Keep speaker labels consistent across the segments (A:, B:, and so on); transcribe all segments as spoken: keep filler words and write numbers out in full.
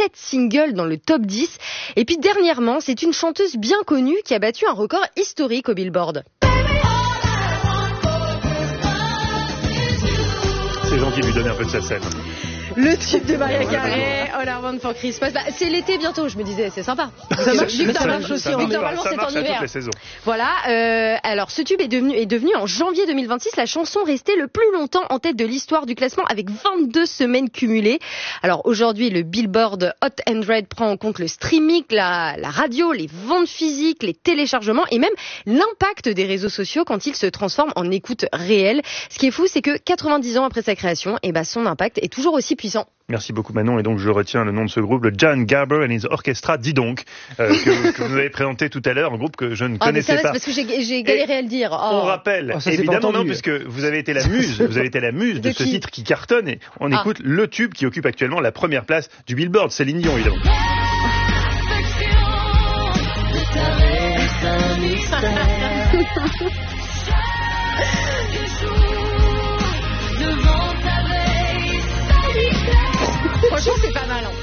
A: sept singles dans le top dix. Et puis dernièrement, c'est une chanteuse bien connue qui a battu un record historique au Billboard.
B: C'est gentil de lui donner un peu de sa scène.
A: Le tube de Mariah Carey, All I Want for Christmas. Bah, c'est l'été bientôt, je me disais, c'est sympa.
C: Ça marche,
A: Vu que
C: ça
A: ça
C: marche aussi.
B: Ça marche,
A: normalement,
B: ça
A: c'est
B: marche
A: en
B: à
A: hiver.
B: toutes les saisons.
A: Voilà. Euh, alors, ce tube est devenu, est devenu en janvier deux mille vingt-six la chanson restée le plus longtemps en tête de l'histoire du classement avec vingt-deux semaines cumulées. Alors aujourd'hui, le Billboard Hot cent prend en compte le streaming, la, la radio, les ventes physiques, les téléchargements et même l'impact des réseaux sociaux quand ils se transforment en écoute réelle. Ce qui est fou, c'est que quatre-vingt-dix ans après sa création, eh ben, son impact est toujours aussi puissant.
B: Merci beaucoup Manon, et donc je retiens le nom de ce groupe, le John Garber and his Orchestra, dis donc, euh, que, que vous avez présenté tout à l'heure, un groupe que je ne
A: Ah,
B: connaissais
A: mais ça va,
B: pas.
A: c'est parce que j'ai, j'ai galéré
B: Et
A: à le dire. Oh.
B: On rappelle,
C: Oh, ça,
B: évidemment non, puisque vous avez été la muse, vous avez été la muse de,
A: De
B: ce
A: qui
B: titre qui cartonne, et on
A: Ah.
B: écoute le tube qui occupe actuellement la première place du Billboard, Céline Dion évidemment.
A: Franchement, c'est pas mal. Hein.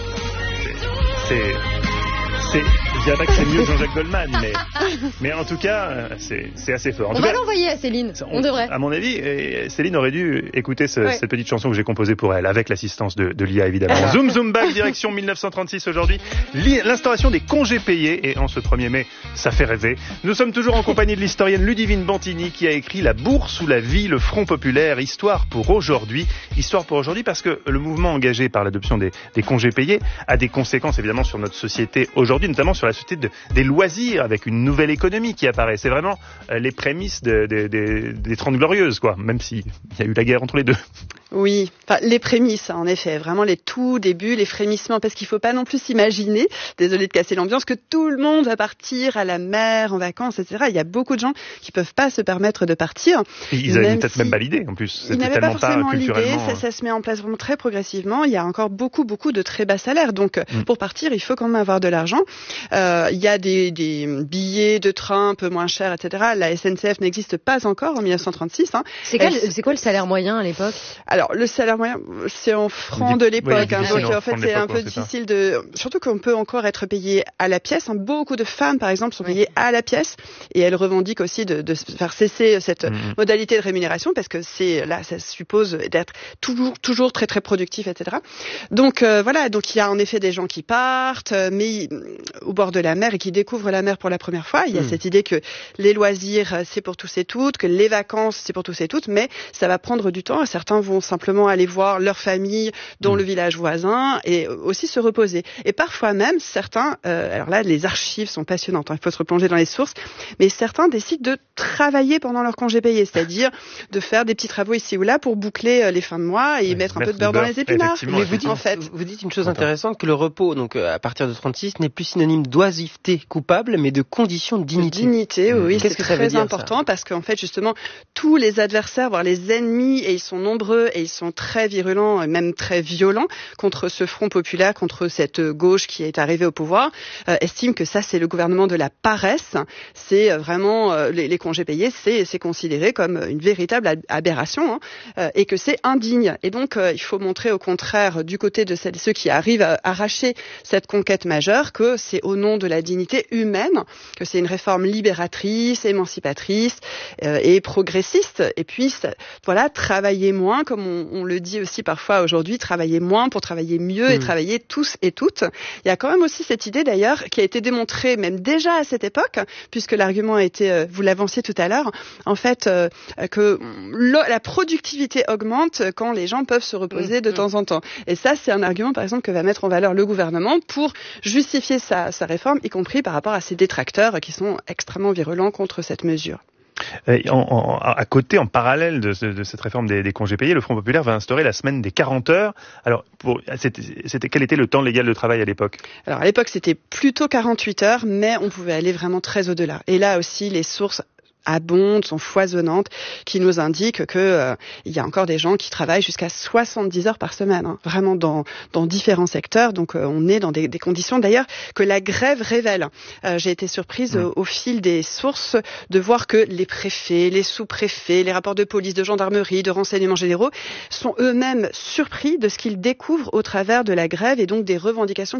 B: C'est, c'est, je dirais pas que c'est mieux que Jean-Jacques Goldman, mais, mais en tout cas, euh, c'est, c'est assez fort. En
A: On
B: tout
A: va
B: cas,
A: l'envoyer à Céline. On, on devrait.
B: À mon avis, euh, Céline aurait dû écouter ce,
A: Ouais.
B: cette petite chanson que j'ai composée pour elle, avec l'assistance de, de l'I A évidemment. Zoom Zoom Back, direction mille neuf cent trente-six aujourd'hui. L'instauration des congés payés, et en ce premier mai, ça fait rêver. Nous sommes toujours en compagnie de l'historienne Ludivine Bantini qui a écrit La bourse ou la vie, le Front populaire, histoire pour aujourd'hui. Histoire pour aujourd'hui parce que le mouvement engagé par l'adoption des, des congés payés a des conséquences évidemment sur notre société aujourd'hui, notamment sur la société de, des loisirs, avec une nouvelle économie qui apparaît. C'est vraiment euh, les prémices de, de, de, des Trente Glorieuses, quoi, même s'il y a eu la guerre entre les deux.
D: Oui, enfin, les prémices, en effet, vraiment les tout débuts, les frémissements, parce qu'il faut pas non plus s'imaginer, désolé de casser l'ambiance, que tout le monde va partir à la mer, en vacances, et cetera. Il y a beaucoup de gens qui peuvent pas se permettre de partir.
B: Et ils avaient
D: même
B: peut-être
D: si
B: même pas l'idée, en plus.
D: Ils
B: C'était
D: n'avaient pas
B: tellement pas
D: forcément l'idée,
B: culturellement.
D: ça, ça se met en place vraiment très progressivement. Il y a encore beaucoup, beaucoup de très bas salaires. Donc,
B: Mm.
D: pour partir, il faut quand même avoir de l'argent. Euh, il y a des, des billets de train un peu moins chers, et cetera. La S N C F n'existe pas encore en mille neuf cent trente-six. Hein.
A: C'est quoi,
D: Elle-
A: le- c'est quoi le salaire moyen à l'époque?
D: Alors, le salaire moyen, c'est en francs de
B: Oui,
D: l'époque.
B: oui,
D: hein,
B: difficile
D: donc,
B: en
D: en fait,
B: francs de
D: c'est un
B: l'époque,
D: peu
B: ouais, c'est ça.
D: difficile de... Surtout qu'on peut encore être payé à la pièce. Hein. Beaucoup de femmes, par exemple, sont payées à la pièce. Et elles revendiquent aussi de, de faire cesser cette
B: Mhm.
D: modalité de rémunération parce que c'est là, ça suppose d'être toujours, toujours très, très productif, et cetera. Donc, euh, voilà. Donc, il y a en effet des gens qui partent, euh, mais euh, au bord de la mer et qui découvrent la mer pour la première fois. Il y a
B: Mhm.
D: cette idée que les loisirs, euh, c'est pour tous et toutes, que les vacances, c'est pour tous et toutes, mais ça va prendre du temps. Certains vont simplement aller voir leur famille dans
B: Mhm.
D: le village voisin et aussi se reposer. Et parfois même, certains, euh, alors là, les archives sont passionnantes, hein, il faut se replonger dans les sources, mais certains décident de travailler pendant leur congé payé, c'est-à-dire de faire des petits travaux ici ou là pour boucler euh, les fins de mois et
B: Ouais,
D: mettre un
B: mettre
D: peu de beurre
B: du
D: dans
B: beurre,
D: les épinards.
B: effectivement,
C: Mais vous dites,
D: En fait,
C: vous dites une chose
B: Attends.
C: intéressante, que le repos, donc euh, à partir de trente-six, n'est plus synonyme d'oisiveté coupable, mais de condition de dignité.
D: Dignité, oui,
C: Qu'est-ce
D: c'est
C: que ça veut
D: très
C: dire,
D: important parce qu'en fait, justement, tous les adversaires, voire les ennemis, et ils sont nombreux et ils sont très virulents, et même très violents contre ce front populaire, contre cette gauche qui est arrivée au pouvoir, euh, estiment que ça, c'est le gouvernement de la paresse. C'est euh, vraiment euh, les, les congés payés, c'est, c'est considéré comme une véritable ab- aberration hein, euh, et que c'est indigne. Et donc, euh, il faut montrer au contraire du côté de celles et ceux qui arrivent à arracher cette conquête majeure que c'est au nom de la dignité humaine, que c'est une réforme libératrice, émancipatrice euh, et progressiste. Et puis, ça, voilà, travailler moins, comme on, on le dit aussi parfois aujourd'hui, travailler moins pour travailler mieux et
C: Mmh.
D: travailler tous et toutes. Il y a quand même aussi cette idée d'ailleurs qui a été démontrée même déjà à cette époque, puisque l'argument a été, euh, vous l'avanciez tout à l'heure, en fait, euh, que lo- la productivité augmente quand les gens peuvent se reposer de
A: Mmh.
D: temps en temps. Et ça, c'est un argument, par exemple, que va mettre en valeur le gouvernement pour justifier sa, sa réforme, y compris par rapport à ses détracteurs qui sont extrêmement virulents contre cette mesure.
B: Euh, en, en, à côté, en parallèle de, ce, de cette réforme des, des congés payés, le Front populaire va instaurer la semaine des quarante heures. Alors, pour, c'était, c'était, quel était le temps légal de travail à l'époque?
D: Alors à l'époque, c'était plutôt quarante-huit heures, mais on pouvait aller vraiment très au-delà. Et là aussi, les sources abondent, sont foisonnantes, qui nous indiquent que euh, il y a encore des gens qui travaillent jusqu'à soixante-dix heures par semaine, hein, vraiment dans dans différents secteurs. Donc euh, on est dans des, des conditions d'ailleurs que la grève révèle. Euh, j'ai été surprise
B: Mmh.
D: au, au fil des sources de voir que les préfets, les sous-préfets, les rapports de police, de gendarmerie, de renseignements généraux sont eux-mêmes surpris de ce qu'ils découvrent au travers de la grève et donc des revendications